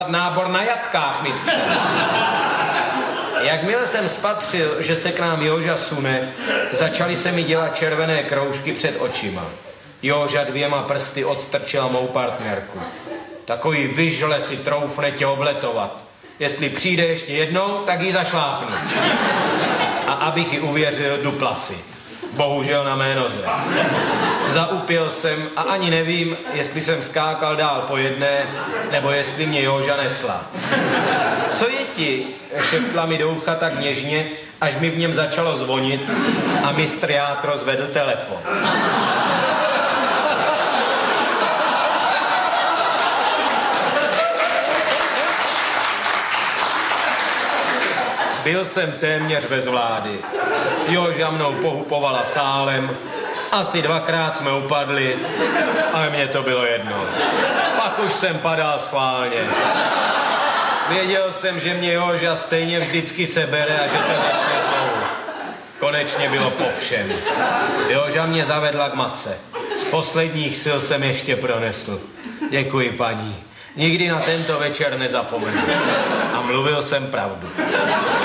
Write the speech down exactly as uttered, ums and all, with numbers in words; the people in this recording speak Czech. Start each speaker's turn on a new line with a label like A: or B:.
A: Nábor na jatkách, mistře. Jakmile jsem spatřil, že se k nám Joža sune, začaly se mi dělat červené kroužky před očima. Joža dvěma prsty odstrčila mou partnerku. Takový vyžle si troufne tě obletovat. Jestli přijde ještě jednou, tak ji zašlápnu. A abych ji uvěřil, dupla si. Bohužel na mé noze. Zaupěl jsem a ani nevím, jestli jsem skákal dál po jedné, nebo jestli mě Joža nesla. Co je ti? Šeptla mi do ucha tak něžně, až mi v něm začalo zvonit a mistr Játro zvedl telefon. Byl jsem téměř bez vlády. Joža mnou pohupovala sálem, asi dvakrát jsme upadli, ale mně to bylo jedno. Pak už jsem padal schválně. Věděl jsem, že mě Joža stejně vždycky sebere a že to začne znovu. Konečně bylo po všem. Joža mě zavedla k matce. Z posledních sil jsem ještě pronesl. Děkuji, paní. Nikdy na tento večer nezapomenu. A mluvil jsem pravdu.